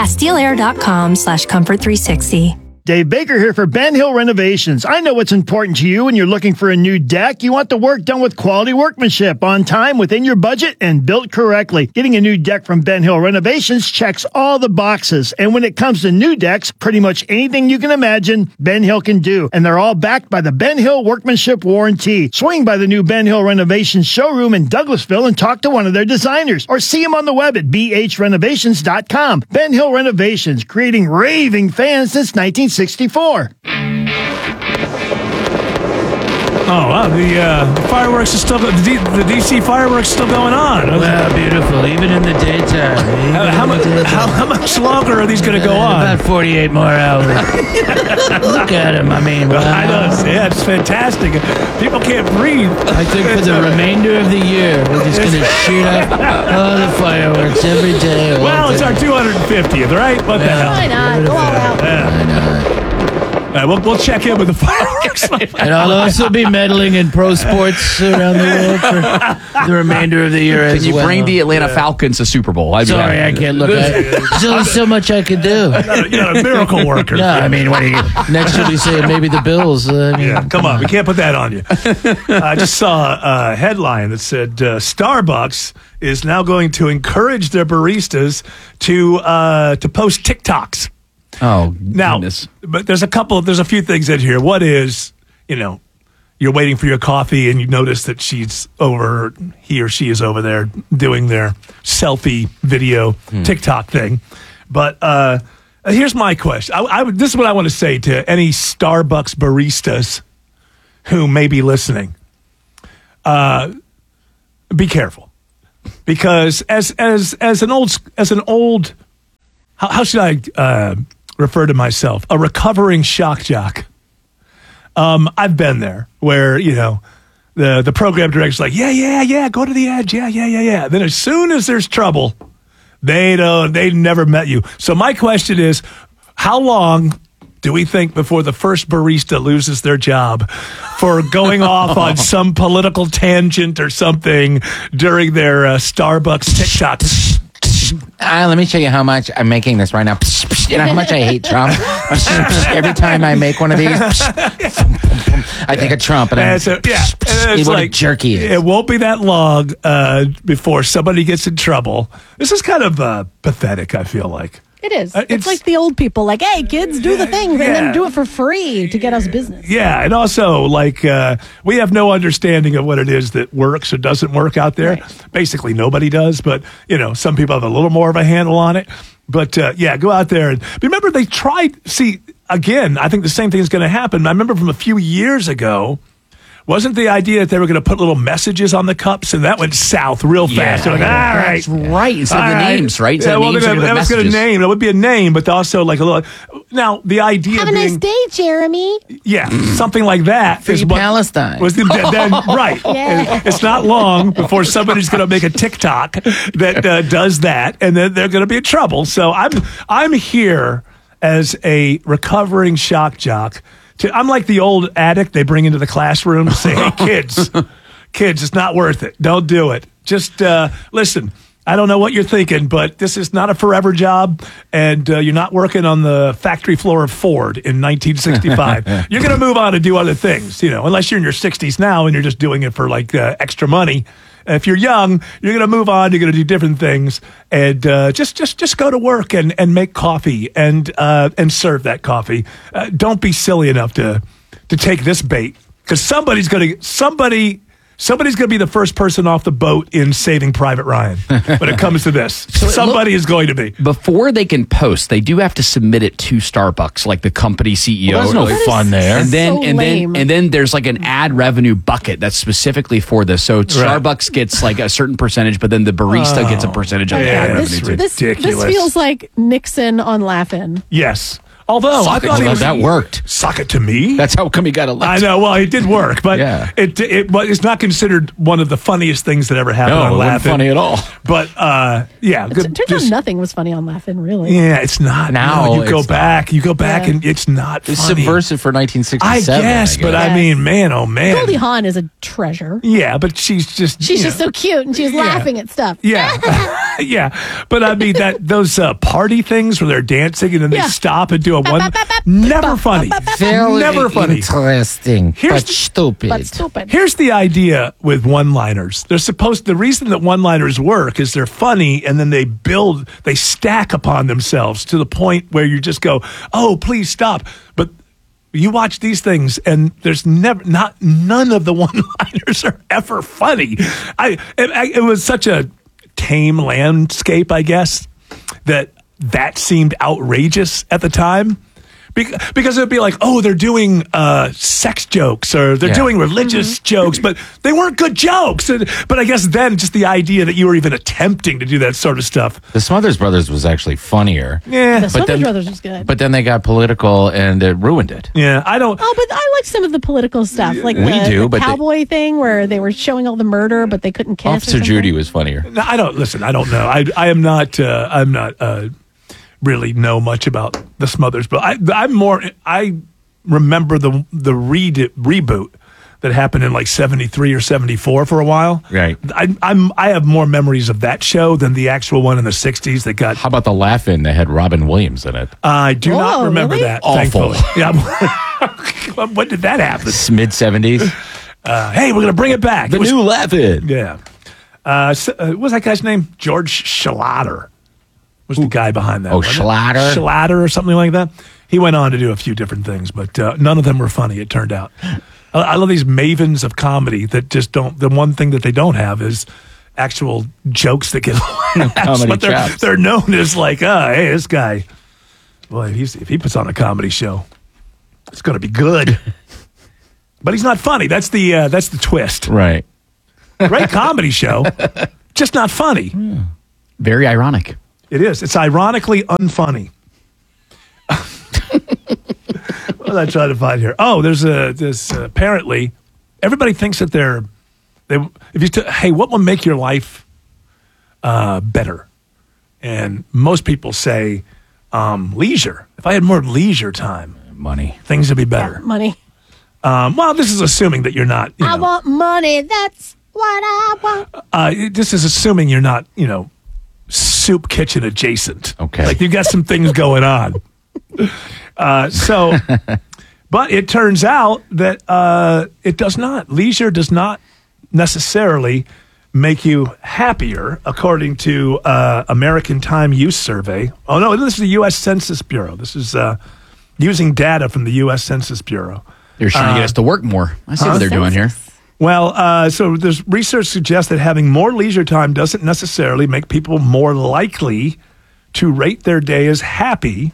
CastileAir.com/Comfort360. Dave Baker here for Ben Hill Renovations. I know what's important to you when you're looking for a new deck. You want the work done with quality workmanship, on time, within your budget, and built correctly. Getting a new deck from Ben Hill Renovations checks all the boxes. And when it comes to new decks, pretty much anything you can imagine, Ben Hill can do. And they're all backed by the Ben Hill Workmanship Warranty. Swing by the new Ben Hill Renovations showroom in Douglasville and talk to one of their designers. Or see them on the web at bhrenovations.com. Ben Hill Renovations, creating raving fans since 1964. Oh, wow. The fireworks are still, the DC fireworks still going on. Well, beautiful. Even in the daytime. How much longer are these going to go on? About 48 more hours. Look at him. I mean, wow. I know. Yeah, it's fantastic. People can't breathe. I think for the remainder of the year, we're just going to shoot up all the fireworks every day. Well, it's our 250th, right? What the hell? Why not? Go all out. Why not? We'll check in with the fireworks. And I'll also be meddling in pro sports around the world for the remainder of the year as well. Can you bring the Atlanta Falcons to Super Bowl? Sorry, I can't look. There's only so much I could do. You're not a miracle worker. No, I mean, next you'll be saying maybe the Bills. Yeah, come on. We can't put that on you. I just saw a headline that said Starbucks is now going to encourage their baristas to post TikToks. Oh, now, goodness. But there's a few things in here. What is, you're waiting for your coffee and you notice that he or she is over there doing their selfie video TikTok thing. But here's my question. This is what I want to say to any Starbucks baristas who may be listening. Be careful, because as an old, how should I refer to myself? A recovering shock jock. I've been there where, the program director's like, yeah, go to the edge. Yeah. Then as soon as there's trouble, they never met you. So my question is, how long do we think before the first barista loses their job for going off on some political tangent or something during their Starbucks TikTok? Let me show you how much I'm making this right now. You know how much I hate Trump? Every time I make one of these, I think of Trump. And it's what a jerky is. It won't be that long before somebody gets in trouble. This is kind of pathetic, I feel like. It is. It's like the old people, like, hey, kids, do the thing, and then do it for free to get us business. Yeah, and also, we have no understanding of what it is that works or doesn't work out there. Right. Basically, nobody does, but, some people have a little more of a handle on it. But, go out there. And remember, they tried, again, I think the same thing is going to happen. I remember from a few years ago, wasn't the idea that they were going to put little messages on the cups, and that went south real fast? They're like, all right. That's right. Instead of the names, right? Yeah, that was going to name. It would be a name, but also like a little. Now, the idea Have a nice day, Jeremy. Yeah, something like that. Free Palestine. Right. Yeah. It's not long before somebody's going to make a TikTok that does that, and then they're going to be in trouble. So I'm here as a recovering shock jock. I'm like the old addict they bring into the classroom to say, hey, kids, it's not worth it. Don't do it. Just listen, I don't know what you're thinking, but this is not a forever job, and you're not working on the factory floor of Ford in 1965. You're going to move on and do other things, unless you're in your 60s now and you're just doing it for extra money. If you're young, you're going to move on. You're going to do different things, and just go to work and make coffee and serve that coffee. Don't be silly enough to take this bait, because somebody's going to be the first person off the boat in Saving Private Ryan when it comes to this. Somebody is going to be. Before they can post, they do have to submit it to Starbucks, like the company CEO. Well, there's no fun there. And then there's like an ad revenue bucket that's specifically for this. So Starbucks gets like a certain percentage, but then the barista gets a percentage of the ad revenue too. This feels like Nixon on Laugh-In. Yes. Although I thought that worked. Suck it to me. That's how come he got elected. I know. Well, it did work, but it's not considered one of the funniest things that ever happened on Laugh-In. It wasn't funny at all. But it turns out nothing was funny on Laugh-In, really. Yeah, it's not. Now you go back, and it's not funny. It's subversive for 1967. I guess, but I mean, man, oh man, Goldie Hawn is a treasure. Yeah, but she's just so cute, and she's laughing at stuff. Yeah, yeah. But I mean those party things where they're dancing and then they stop and do a one. Never funny. Never funny. Interesting, but stupid. Here's the idea with one-liners. The reason that one-liners work is they're funny, and then they stack upon themselves to the point where you just go, oh, please stop. But you watch these things, and there's none of the one-liners are ever funny. It was such a tame landscape, I guess, that seemed outrageous at the time. Because it would be like, oh, they're doing sex jokes or they're doing religious jokes, but they weren't good jokes. But I guess then just the idea that you were even attempting to do that sort of stuff. The Smothers Brothers was actually funnier. Yeah. The Smothers Brothers was good. But then they got political and it ruined it. Yeah, I don't. Oh, but I like some of the political stuff, like the cowboy thing where they were showing all the murder, but they couldn't kiss. Officer Judy was funnier. No, I don't know. I am not. I'm not. Really know much about the Smothers, but I remember the reboot that happened in like 73 or 74 for a while. Right. I have more memories of that show than the actual one in the 60s that got. How about the Laugh-In that had Robin Williams in it? I do not remember really? that. Awful. Thankfully. Yeah. When did that happen? Mid 70s. Hey, we're gonna bring it back. The new Laugh-In. Yeah. What was that guy's name? George Schlatter was the guy behind that. Oh, Schlatter? Schlatter or something like that. He went on to do a few different things, but none of them were funny, it turned out. I love these mavens of comedy that just don't. The one thing that they don't have is actual jokes that get laughs. But they're known as like, hey, this guy, boy, if he puts on a comedy show, it's going to be good. But he's not funny. That's the twist. Right. Great comedy show, just not funny. Very ironic. It is. It's ironically unfunny. What am I trying to find here? Oh, there's this apparently everybody thinks that hey, what will make your life better? And most people say leisure. If I had more leisure time, money, things would be better. Yeah, money. Well, this is assuming that you're not. I want money. That's what I want. This is assuming you're not, soup kitchen adjacent. Okay. Like you've got some things going on. But it turns out that it does not. Leisure does not necessarily make you happier, according to American Time Use Survey. Oh, no, this is the U.S. Census Bureau. This is using data from the U.S. Census Bureau. They're trying to get us to work more. I see what they're doing here. Well, so there's research suggests that having more leisure time doesn't necessarily make people more likely to rate their day as happy.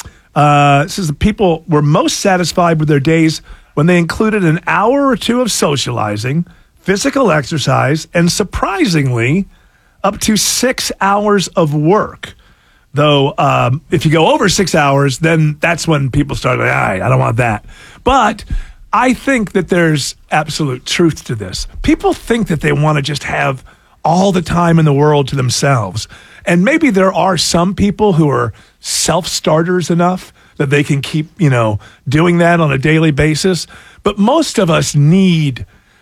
It says the people were most satisfied with their days when they included an hour or two of socializing, physical exercise, and surprisingly, up to 6 hours of work. Though, if you go over 6 hours, then that's when people start going, all right, I don't want that. But I think that there's absolute truth to this. People think that they want to just have all the time in the world to themselves. And maybe there are some people who are self-starters enough that they can keep, doing that on a daily basis. But most of us need,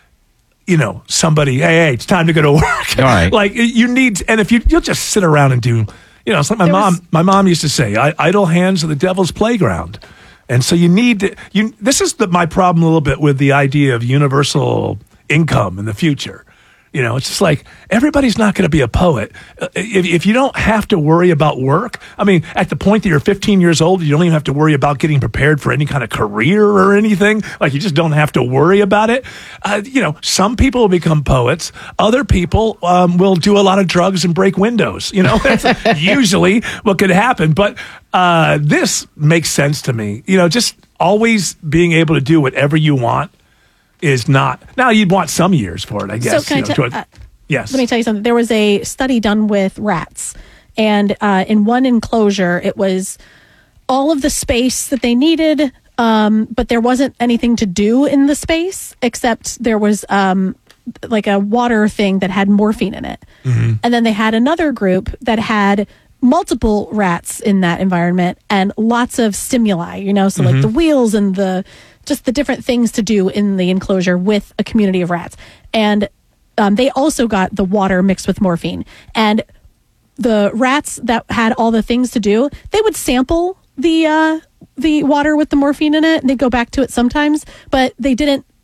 somebody, hey, it's time to go to work. All right. Like you need, and if you'll just sit around and do, it's like my mom used to say, idle hands are the devil's playground. And so you need to, this is my problem a little bit with the idea of universal income in the future. It's just like everybody's not going to be a poet. If you don't have to worry about work, I mean, at the point that you're 15 years old, you don't even have to worry about getting prepared for any kind of career or anything. Like you just don't have to worry about it. Some people will become poets. Other people will do a lot of drugs and break windows. That's usually what could happen. But this makes sense to me. Just always being able to do whatever you want is not. Now, you'd want some years for it, I guess. So yes. Let me tell you something. There was a study done with rats, and in one enclosure, it was all of the space that they needed, but there wasn't anything to do in the space, except there was like a water thing that had morphine in it. Mm-hmm. And then they had another group that had multiple rats in that environment and lots of stimuli, so like the wheels and just the different things to do in the enclosure with a community of rats. And they also got the water mixed with morphine. And the rats that had all the things to do, they would sample the water with the morphine in it, and they'd go back to it sometimes, but they didn't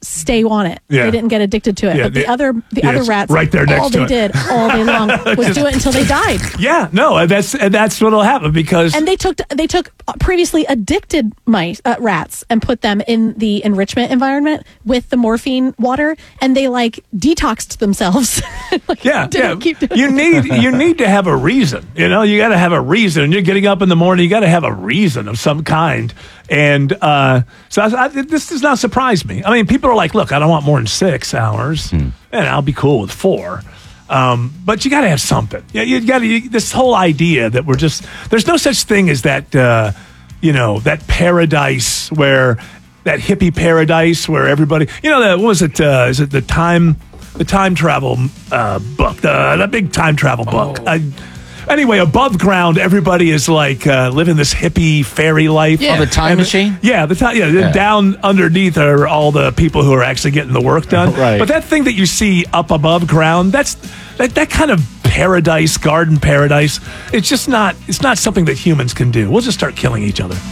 stay on it. Yeah. They didn't get addicted to it. Yeah, But the other it's rats, right there next all to they it. did all day long was do it until they died. Yeah, no, and that's what'll happen because And they took previously addicted rats and put them in the enrichment environment with the morphine water, and they detoxed themselves. You need to have a reason. You know, you got to have a reason. You're getting up in the morning. You got to have a reason of some kind. And this does not surprise me. I mean, people are like, "Look, I don't want more than 6 hours, and I'll be cool with 4." But you got to have something. You got to this whole idea that there's no such thing as that. That paradise where that hippie paradise where everybody. What was it? Is it the time travel book? The big time travel book. Anyway, above ground, everybody is living this hippie fairy life. Yeah, the time machine. Yeah, down underneath are all the people who are actually getting the work done. Right. But that thing that you see up above ground, that kind of paradise, garden paradise. It's just not. It's not something that humans can do. We'll just start killing each other.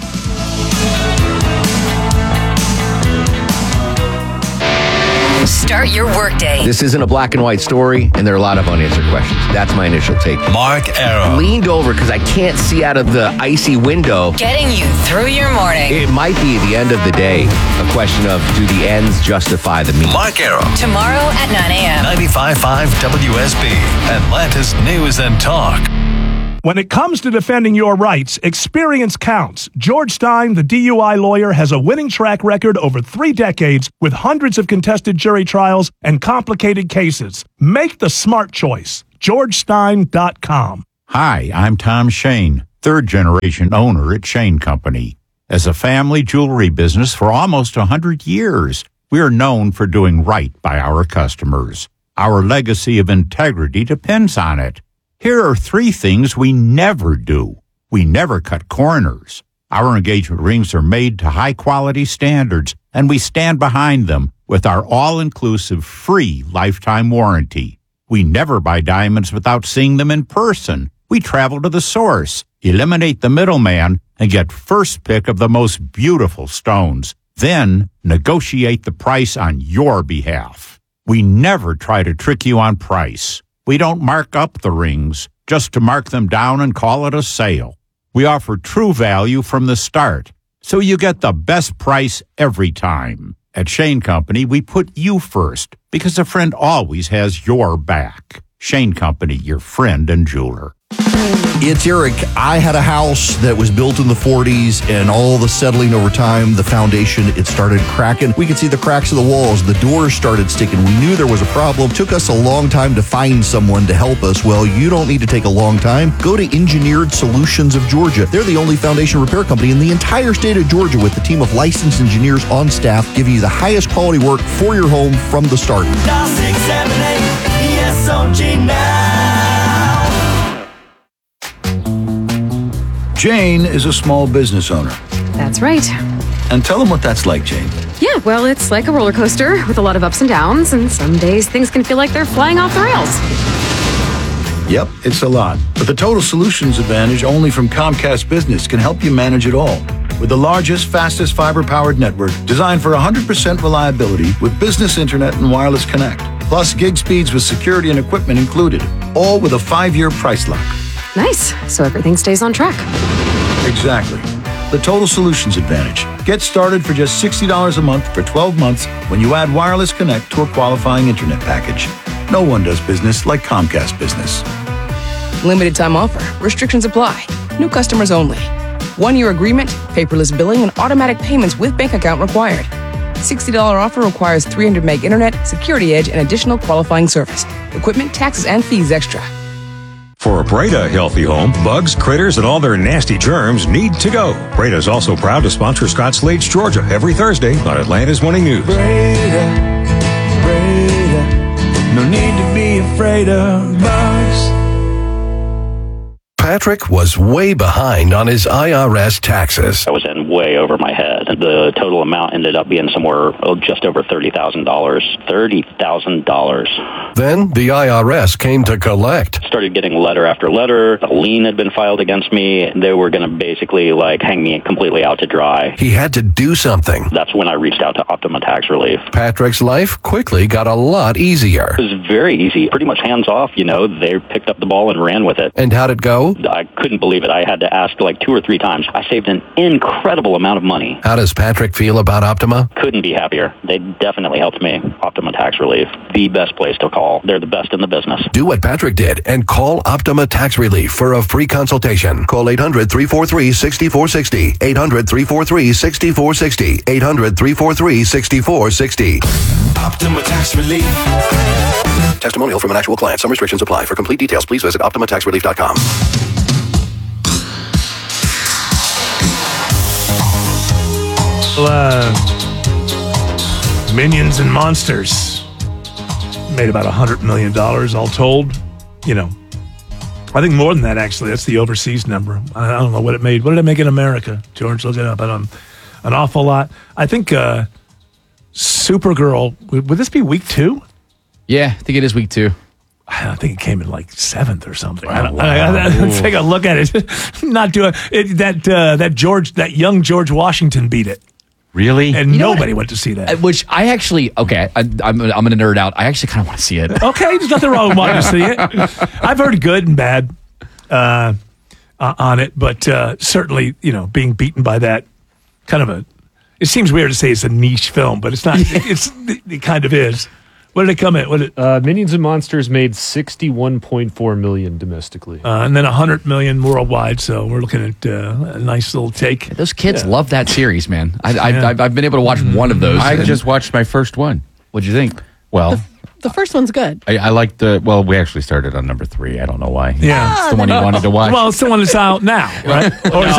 Start your workday. This isn't a black and white story, and there are a lot of unanswered questions. That's my initial take. Mark Arum. Leaned over because I can't see out of the icy window. Getting you through your morning. It might be the end of the day a question of do the ends justify the means? Mark Arum. Tomorrow at 9 a.m. 95.5 WSB, Atlanta's News and Talk. When it comes to defending your rights, experience counts. George Stein, the DUI lawyer, has a winning track record over 3 decades with hundreds of contested jury trials and complicated cases. Make the smart choice. GeorgeStein.com. Hi, I'm Tom Shane, third-generation owner at Shane Company. As a family jewelry business for almost 100 years, we are known for doing right by our customers. Our legacy of integrity depends on it. Here are 3 things we never do. We never cut corners. Our engagement rings are made to high-quality standards, and we stand behind them with our all-inclusive free lifetime warranty. We never buy diamonds without seeing them in person. We travel to the source, eliminate the middleman, and get first pick of the most beautiful stones. Then negotiate the price on your behalf. We never try to trick you on price. We don't mark up the rings just to mark them down and call it a sale. We offer true value from the start, so you get the best price every time. At Shane Company, we put you first because a friend always has your back. Shane Company, your friend and jeweler. It's Eric. I had a house that was built in the 40s, and all the settling over time, the foundation, it started cracking. We could see the cracks of the walls. The doors started sticking. We knew there was a problem. Took us a long time to find someone to help us. Well, you don't need to take a long time. Go to Engineered Solutions of Georgia. They're the only foundation repair company in the entire state of Georgia with a team of licensed engineers on staff giving you the highest quality work for your home from the start. 678 ESOG now. Jane is a small business owner. That's right. And tell them what that's like, Jane. Yeah, well, it's like a roller coaster with a lot of ups and downs, and some days things can feel like they're flying off the rails. Yep, it's a lot. But the Total Solutions Advantage only from Comcast Business can help you manage it all. With the largest, fastest fiber-powered network designed for 100% reliability with business internet and wireless connect. Plus gig speeds with security and equipment included. All with a 5-year price lock. Nice. So everything stays on track. Exactly. The Total Solutions Advantage. Get started for just $60 a month for 12 months when you add Wireless Connect to a qualifying internet package. No one does business like Comcast Business. Limited time offer. Restrictions apply. New customers only. 1-year agreement, paperless billing, and automatic payments with bank account required. $60 offer requires 300 meg internet, security edge, and additional qualifying service. Equipment, taxes, and fees extra. For a Breda healthy home, bugs, critters, and all their nasty germs need to go. Breda is also proud to sponsor Scott Slade's Georgia every Thursday on Atlanta's Morning News. Breda, no need to be afraid of bugs. Patrick was way behind on his IRS taxes. I was in way over my head. The total amount ended up being somewhere just over $30,000. $30,000. Then the IRS came to collect. Started getting letter after letter. A lien had been filed against me. They were going to basically hang me completely out to dry. He had to do something. That's when I reached out to Optima Tax Relief. Patrick's life quickly got a lot easier. It was very easy, pretty much hands off. They picked up the ball and ran with it. And how'd it go? I couldn't believe it. I had to ask 2 or 3 times. I saved an incredible amount of money. How does Patrick feel about Optima? Couldn't be happier. They definitely helped me. Optima Tax Relief, the best place to call. They're the best in the business. Do what Patrick did and call Optima Tax Relief for a free consultation. Call 800-343-6460. 800-343-6460. 800-343-6460. Optima Tax Relief. Testimonial from an actual client. Some restrictions apply. For complete details, please visit OptimaTaxRelief.com. Minions and Monsters made about $100 million all told. I think more than that, actually. That's the overseas number. I don't know what it made. What did it make in America? George, look it up. An awful lot. I think Supergirl, would this be week 2? Yeah, I think it is week 2. I think it came in 7th or something. I take a look at it. Not doing it. That young George Washington beat it. Really? And nobody went to see that. Which I actually, I'm going to nerd out. I actually kind of want to see it. Okay, there's nothing wrong with wanting to see it. I've heard good and bad on it, but certainly, being beaten by that it seems weird to say it's a niche film, but it's not. It kind of is. What did it come in? Minions and Monsters made $61.4 million domestically, and then $100 million worldwide. So we're looking at a nice little take. Those kids love that series, man. I've been able to watch one of those. I just watched my first one. What'd you think? Well, the first one's good. I like we actually started on number 3. I don't know why. Yeah, it's the one you wanted to watch. Well, it's the one that's out now, right? Or is